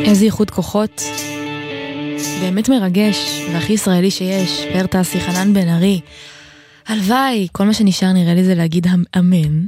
איזה ייחוד כוחות, באמת מרגש, והכי ישראלי שיש, פרטסי, חנן בן ארי. הלוואי, כל מה שנשאר נראה לי זה להגיד אמן.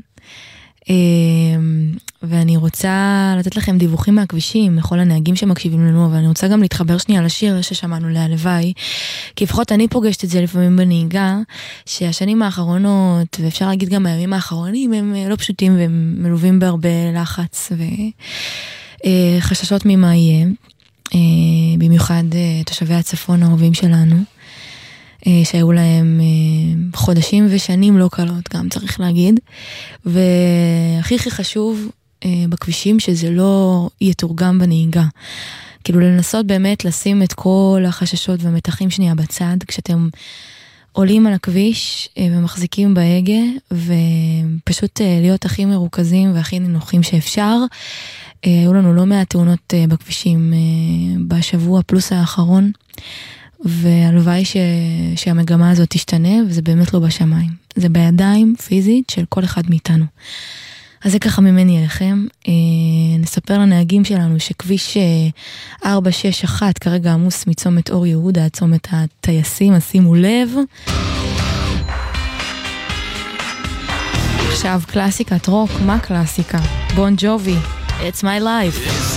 ואני רוצה לתת לכם דיווחים מהכבישים, לכל הנהגים שמקשיבים לנו, אבל אני רוצה גם להתחבר שנייה לשיר ששמענו להלוואי, כי לפחות אני פוגשת את זה לפעמים בנהיגה, שהשנים האחרונות, ואפשר להגיד גם הימים האחרונים, הם לא פשוטים והם מלווים בהרבה לחץ וחששות ממה יהיה, במיוחד תושבי הצפון האהובים שלנו, שהיו להם חודשים ושנים לא קלות, גם צריך להגיד, והכי חשוב בכבישים שזה לא יתורגם בנהיגה, כאילו לנסות באמת לשים את כל החששות והמתחים שנייה בצד, כשאתם עולים על הכביש ומחזיקים בהגה, ופשוט להיות הכי מרוכזים והכי נינוחים שאפשר. היו לנו לא מעט תאונות בכבישים בשבוע פלוס האחרון, והלוואי שהמגמה הזאת תשתנה, וזה באמת לא בשמיים. זה בידיים פיזית של כל אחד מאיתנו. אז זה ככה ממני אליכם. נספר לנהגים שלנו שכביש 461 כרגע עמוס מצומת אור יהודה עד צומת הטייסים, אז שימו לב. עכשיו קלאסיקת רוק, מה קלאסיקה? בון ג'ובי, It's My Life.